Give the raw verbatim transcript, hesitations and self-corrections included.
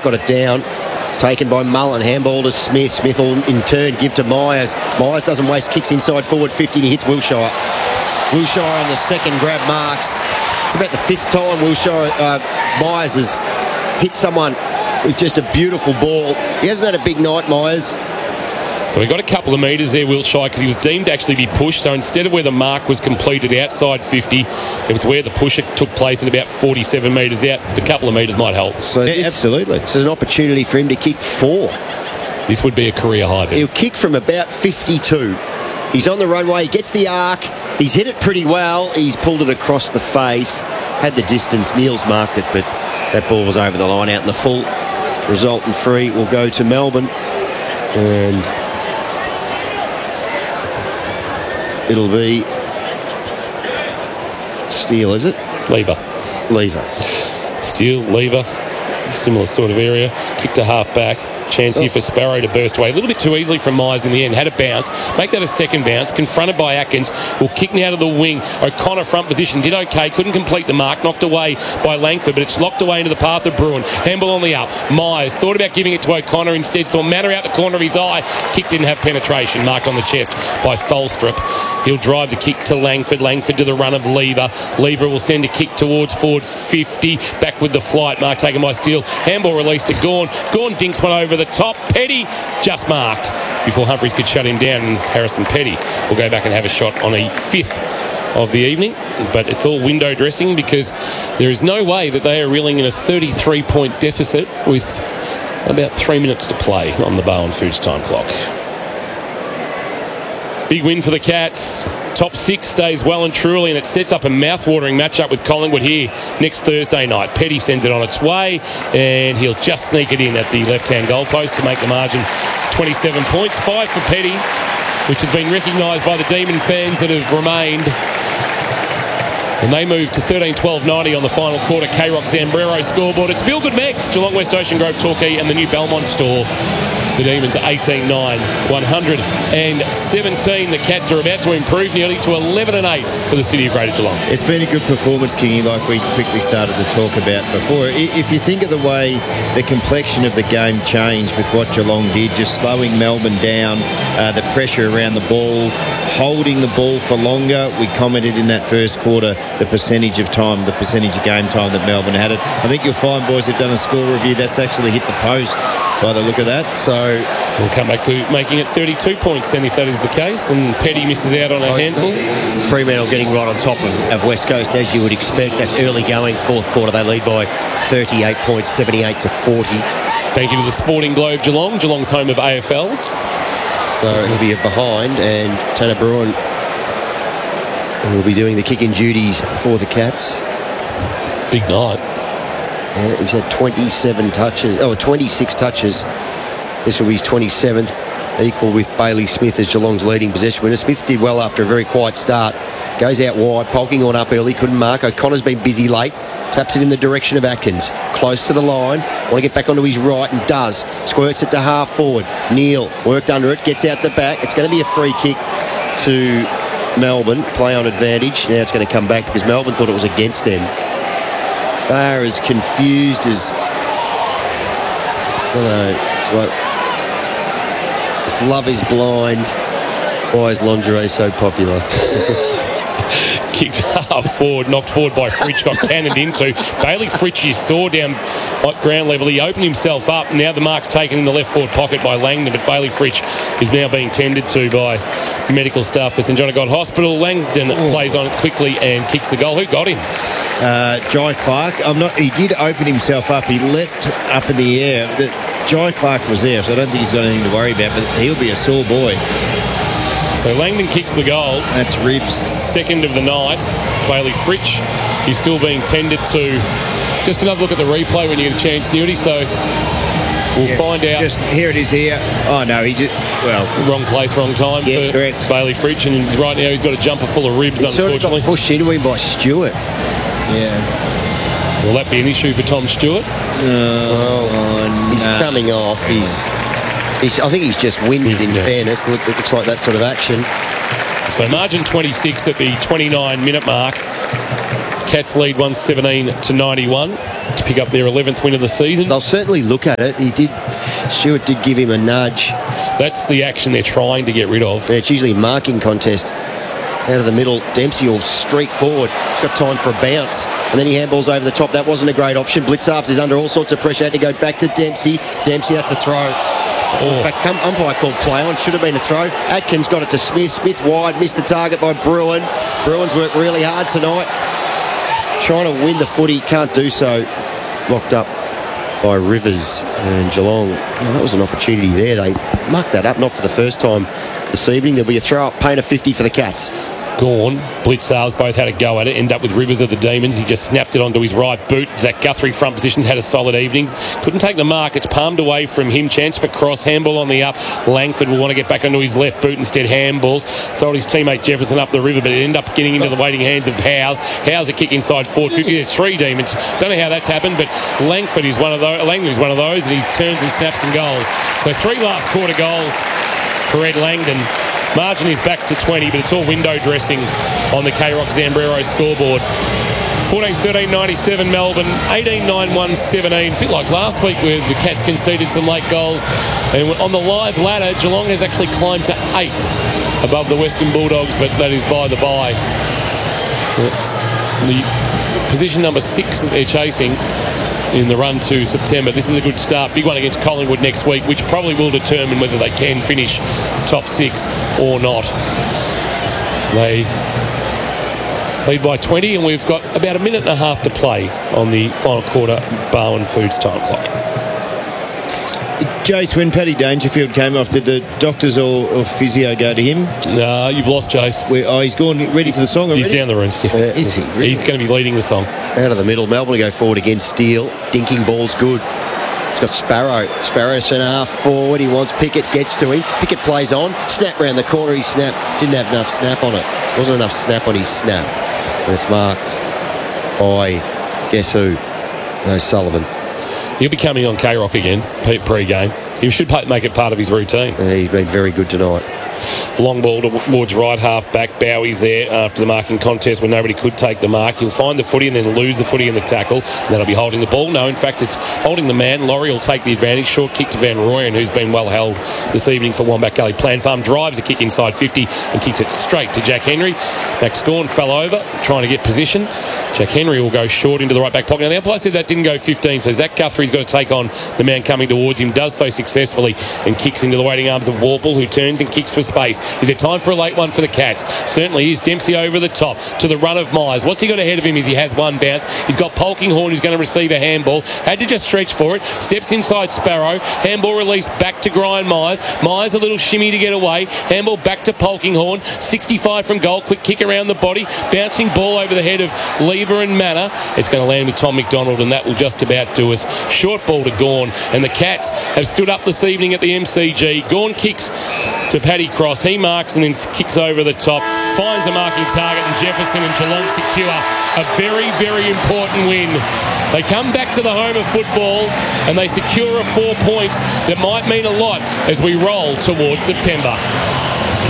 got it down. Taken by Mullen, handball to Smith. Smith will in turn give to Myers. Myers doesn't waste, kicks inside forward fifty and he hits Wilshire. Wilshire on the second grab marks. It's about the fifth time Wilshire, uh, Myers has hit someone with just a beautiful ball. He hasn't had a big night, Myers. So we got a couple of metres there, Wiltshire, because he was deemed to actually be pushed. So instead of where the mark was completed outside fifty, it was where the push took place at about forty-seven metres out. A couple of metres might help. So yeah, this, absolutely. This is an opportunity for him to kick four. This would be a career high. Ben. He'll kick from about fifty-two. He's on the runway, he gets the arc. He's hit it pretty well. He's pulled it across the face. Had the distance. Neil's marked it, but that ball was over the line out in the full. Resultant free will go to Melbourne. And it'll be Steele, is it? Lever. Lever. Steele, Lever. Similar sort of area. Kick to half back. Chance here for Sparrow to burst away. A little bit too easily from Myers in the end. Had a bounce. Make that a second bounce. Confronted by Atkins. Will kick now to the wing. O'Connor front position. Did okay. Couldn't complete the mark. Knocked away by Langford, but it's locked away into the path of Bruin. Handball on the up. Myers thought about giving it to O'Connor instead. Saw Matter out the corner of his eye. Kick didn't have penetration. Marked on the chest by Tholstrup. He'll drive the kick to Langford. Langford to the run of Lever. Lever will send a kick towards forward fifty. Back with the flight. Mark taken by Steele. Handball released to Gawn. Gawn dinks one over the top. Petty just marked before Humphries could shut him down, and Harrison Petty will go back and have a shot on a fifth of the evening. But it's all window dressing because there is no way that they are reeling in a thirty-three point deficit with about three minutes to play on the Bowen Foods time clock. Big win for the Cats. Top six stays well and truly, and it sets up a mouth-watering matchup with Collingwood here next Thursday night. Petty sends it on its way, and he'll just sneak it in at the left-hand goalpost to make the margin twenty-seven points. Five for Petty, which has been recognised by the Demon fans that have remained. And they move to thirteen twelve ninety on the final quarter. K-Rock Zambrero scoreboard. It's Feel Good Mex, Geelong West Ocean Grove Torquay, and the new Belmont store. The Demons eighteen nine, one hundred seventeen. The Cats are about to improve nearly to eleven and eight for the City of Greater Geelong. It's been a good performance, Kingy, like we quickly started to talk about before. If you think of the way the complexion of the game changed with what Geelong did, just slowing Melbourne down, uh, the pressure around the ball, holding the ball for longer. We commented in that first quarter the percentage of time, the percentage of game time that Melbourne had it. I think you'll find, boys, have done a score review. That's actually hit the post by the look of that. So we'll come back to making it thirty-two points then if that is the case, and Petty misses out on a handful. Fremantle getting right on top of, of West Coast as you would expect. That's early going. Fourth quarter they lead by thirty-eight points, seventy-eight to forty. Thank you to the Sporting Globe Geelong. Geelong's home of A F L. So it'll be a behind, and Tanner Bruin will be doing the kicking duties for the Cats. Big night. Yeah, he's had twenty-seven touches, oh, twenty-six touches. This will be his twenty-seventh, equal with Bailey Smith as Geelong's leading possession winner. Smith did well after a very quiet start. Goes out wide, polking on up early, couldn't mark. O'Connor's been busy late. Taps it in the direction of Atkins. Close to the line. Want to get back onto his right and does. Squirts it to half forward. Neil worked under it, gets out the back. It's going to be a free kick to Melbourne. Play on advantage. Now it's going to come back because Melbourne thought it was against them. They are as confused as, I don't know, it's like, if love is blind, why is lingerie so popular? Kicked half forward, knocked forward by Fritsch, got cannoned into. Bailey Fritsch is saw down at ground level. He opened himself up. Now the mark's taken in the left forward pocket by Langdon, but Bailey Fritsch is now being tended to by medical staff for St John of God Hospital. Langdon oh. plays on it quickly and kicks the goal. Who got him? Uh, Jai Clark. I'm not. He did open himself up. He leapt up in the air. The, Jai Clark was there, so I don't think he's got anything to worry about, but he'll be a sore boy. So Langdon kicks the goal. That's ribs. Second of the night. Bailey Fritsch is still being tended to. Just another look at the replay when you get a chance, Newty. So we'll yeah, find out. Just here it is here. Oh no, he just well wrong place, wrong time yeah, for correct. Bailey Fritsch, and right now he's got a jumper full of ribs. He unfortunately, sort of got pushed into him by Stewart. Yeah. Will that be an issue for Tom Stewart? Uh, well, oh, he's no. coming off. He's, he's. I think he's just winded. In yeah. fairness, Look, it looks like that sort of action. So margin twenty-six at the twenty-nine minute mark. Cats lead one seventeen to ninety-one. pick up their eleventh win of the season. They'll certainly look at it. He did. Stewart did give him a nudge. That's the action they're trying to get rid of. Yeah, it's usually a marking contest. Out of the middle, Dempsey will streak forward. He's got time for a bounce. And then he handballs over the top. That wasn't a great option. Blitzarves is under all sorts of pressure. Had to go back to Dempsey. Dempsey, that's a throw. Oh. In fact, come, umpire called play on. Should have been a throw. Atkins got it to Smith. Smith wide. Missed the target by Bruin. Bruin's worked really hard tonight. Trying to win the footy. Can't do so. Locked up by Rivers and Geelong. Oh, that was an opportunity there. They mucked that up. Not for the first time this evening. There'll be a throw-up, paint of fifty for the Cats. Gawn, Blitzarves both had a go at it, end up with Rivers of the Demons. He just snapped it onto his right boot. Zach Guthrie front positions had a solid evening. Couldn't take the mark. It's palmed away from him. Chance for cross. Handball on the up. Langford will want to get back onto his left boot. Instead, handballs. Sold his teammate Jefferson up the river, but it ended up getting into the waiting hands of Howes. Howes a kick inside forward fifty. There's three Demons. Don't know how that's happened, but Langford is one of those. Langford is one of those, and he turns and snaps and goals. So three last quarter goals for Ed Langdon. Margin is back to twenty, but it's all window dressing on the K-Rock Zambrero scoreboard. fourteen thirteen ninety-seven Melbourne, eighteen nine one seventeen. A bit like last week where the Cats conceded some late goals. And on the live ladder, Geelong has actually climbed to eighth above the Western Bulldogs, but that is by the by. That's the position number six that they're chasing in the run to September. This is a good start. Big one against Collingwood next week, which probably will determine whether they can finish top six or not. They lead by twenty, and we've got about a minute and a half to play on the final quarter Barwon Foods time clock. Jace, when Paddy Dangerfield came off, did the doctors or, or physio go to him? No, uh, you've lost Jace. Where, oh, he's gone ready for the song already? He's down the room. Yeah. Yeah. Is he? Really? He's going to be leading the song. Out of the middle. Melbourne to go forward against Steele. Dinking ball's good. He's got Sparrow. Sparrow centre half forward. He wants Pickett. Gets to him. Pickett plays on. Snap round the corner. He snapped. Didn't have enough snap on it. Wasn't enough snap on his snap. And it's marked by, guess who? O'Sullivan. He'll be coming on K-Rock again, pre-game. He should make it part of his routine. Uh, he's been very good tonight. Long ball towards right half back. Bowie's there after the marking contest when nobody could take the mark. He'll find the footy and then lose the footy in the tackle. And that'll be holding the ball. No, in fact, it's holding the man. Laurie will take the advantage. Short kick to Van Rooyen, who's been well held this evening for Wombat Gully. Plan Farm drives a kick inside fifty and kicks it straight to Jack Henry. Max Gawn fell over, trying to get position. Jack Henry will go short into the right back pocket. Now, the umpire said that didn't go fifteen, so Zach Guthrie's got to take on the man coming towards him. Does so successfully and kicks into the waiting arms of Warple, who turns and kicks for space. Is there time for a late one for the Cats? Certainly is. Dempsey over the top to the run of Myers. What's he got ahead of him is he has one bounce. He's got Polkinghorne who's going to receive a handball. Had to just stretch for it. Steps inside Sparrow. Handball released back to Brian Myers. Myers a little shimmy to get away. Handball back to Polkinghorne. sixty-five from goal. Quick kick around the body. Bouncing ball over the head of Lever and Manor. It's going to land with Tom McDonald, and that will just about do us. Short ball to Gawn, and the Cats have stood up this evening at the M C G. Gawn kicks to Paddy Cross. He marks and then kicks over the top. Finds a marking target, and Jefferson and Geelong secure a very, very important win. They come back to the home of football and they secure a four points that might mean a lot as we roll towards September.